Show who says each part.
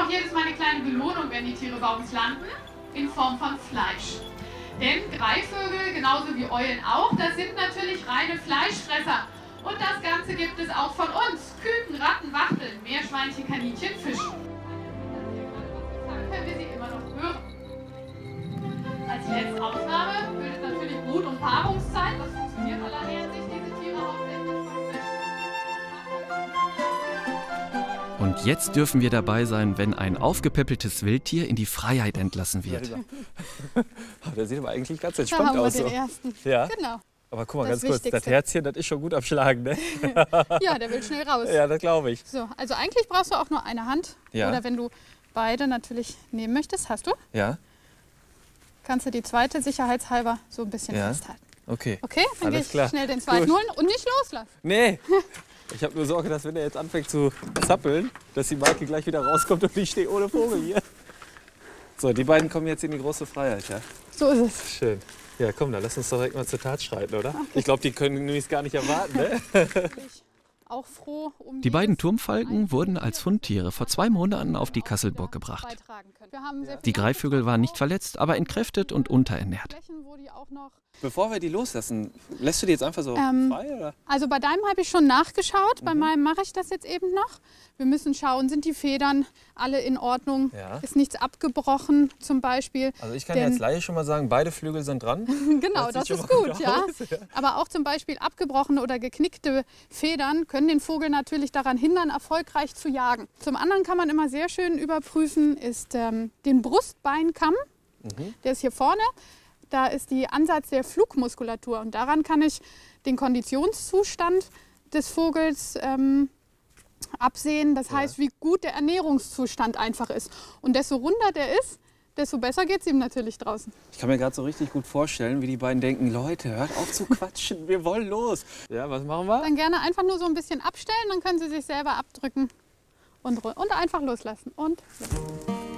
Speaker 1: auch jedes Mal eine kleine Belohnung, wenn die Tiere bei uns landen, in Form von Fleisch. Denn Greifvögel, genauso wie Eulen auch, das sind natürlich reine Fleischfresser. Und das Ganze gibt es auch von uns. Küken, Ratten, Wachteln, Meerschweinchen, Kaninchen, Fische. Dann können wir sie immer noch hören. Als letzte Ausnahme bildet natürlich Brut- und Paarungszeit. Das funktioniert allerlei Hinsicht, diese Tiere hauptsächlich vom Fisch.
Speaker 2: Und jetzt dürfen wir dabei sein, wenn ein aufgepäppeltes Wildtier in die Freiheit entlassen wird.
Speaker 3: Der sieht aber eigentlich ganz entspannt aus.
Speaker 4: Den ersten.
Speaker 3: Ja?
Speaker 4: Genau.
Speaker 3: Aber guck mal,
Speaker 4: Das
Speaker 3: ganz kurz,
Speaker 4: Wichtigste.
Speaker 3: das Herzchen, das ist schon gut am Schlagen, ne?
Speaker 4: Ja, der will schnell raus.
Speaker 3: Ja, das glaube ich.
Speaker 4: So, also eigentlich brauchst du auch nur eine Hand.
Speaker 3: Ja.
Speaker 4: Oder wenn du beide natürlich nehmen möchtest, hast du,
Speaker 3: Ja,
Speaker 4: kannst du die zweite sicherheitshalber so ein bisschen
Speaker 3: Ja.
Speaker 4: festhalten.
Speaker 3: okay.
Speaker 4: Okay, dann gehe
Speaker 3: Alles
Speaker 4: ich
Speaker 3: klar.
Speaker 4: schnell den zweiten
Speaker 3: Gut.
Speaker 4: holen und nicht loslassen.
Speaker 3: Nee, ich habe nur Sorge, dass wenn er jetzt anfängt zu zappeln, dass die Maike gleich wieder rauskommt und ich stehe ohne Vogel hier. So, die beiden kommen jetzt in die große Freiheit, ja?
Speaker 4: So ist es.
Speaker 3: Schön. Ja, komm, dann lass uns doch direkt mal zur Tat schreiten, oder? Okay. Ich glaube, die können nämlich gar nicht erwarten, ne?
Speaker 4: Auch froh um
Speaker 2: Die beiden
Speaker 4: jedes
Speaker 2: Turmfalken wurden als Fundtiere vor 2 Monaten auf die Kasselburg gebracht.
Speaker 4: beitragen können. Wir haben sehr
Speaker 2: Die
Speaker 4: viele
Speaker 2: Greifvögel waren nicht verletzt, aber entkräftet und unterernährt.
Speaker 4: Flächen, wo die auch noch
Speaker 3: Bevor wir die loslassen, lässt du die jetzt einfach so frei, oder?
Speaker 4: Also bei deinem habe ich schon nachgeschaut, bei meinem mache ich das jetzt eben noch. Wir müssen schauen, sind die Federn alle in Ordnung?
Speaker 3: Ja.
Speaker 4: Ist nichts abgebrochen zum Beispiel?
Speaker 3: Also ich kann
Speaker 4: Denn-
Speaker 3: jetzt Laie schon mal sagen, beide Flügel sind dran.
Speaker 4: Genau,
Speaker 3: Das
Speaker 4: das
Speaker 3: sieht
Speaker 4: ist
Speaker 3: schon mal
Speaker 4: gut,
Speaker 3: gut
Speaker 4: ja.
Speaker 3: aus, ja.
Speaker 4: Aber auch zum Beispiel abgebrochene oder geknickte Federn können den Vogel natürlich daran hindern, erfolgreich zu jagen. Zum anderen kann man immer sehr schön überprüfen, ist den Brustbeinkamm. Der ist hier vorne. Da ist die Ansatz der Flugmuskulatur und daran kann ich den Konditionszustand des Vogels absehen. Das heißt, wie gut der Ernährungszustand einfach ist. Und desto runder der ist, desto besser geht es ihm natürlich draußen.
Speaker 3: Ich kann mir gerade so richtig gut vorstellen, wie die beiden denken, Leute, hört auf zu quatschen, wir wollen los. Ja, was machen wir?
Speaker 4: Dann gerne einfach nur so ein bisschen abstellen, dann können Sie sich selber abdrücken und einfach loslassen. Und los.